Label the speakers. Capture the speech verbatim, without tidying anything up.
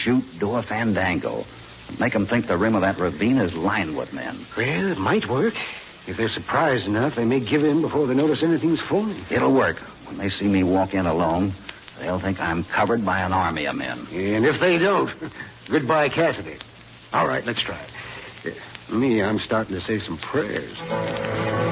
Speaker 1: shoot, do a fandango. Make them think the rim of that ravine is lined with men.
Speaker 2: Well, it might work. If they're surprised enough, they may give in before they notice anything's forming.
Speaker 1: It'll work. When they see me walk in alone, they'll think I'm covered by an army of men.
Speaker 2: And if they don't, goodbye, Cassidy. All right, let's try it. Me, I'm starting to say some prayers.